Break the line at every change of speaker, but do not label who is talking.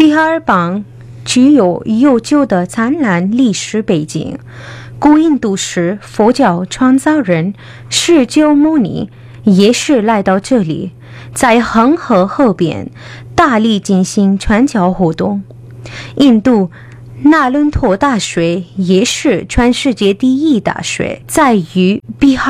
比哈尔邦具有悠久的灿烂历史背景。古印度时，佛教创造人释迦牟尼也是来到这里，在恒河河边大力进行传教活动。印度那伦托大水也是全世界第一大水，在于比哈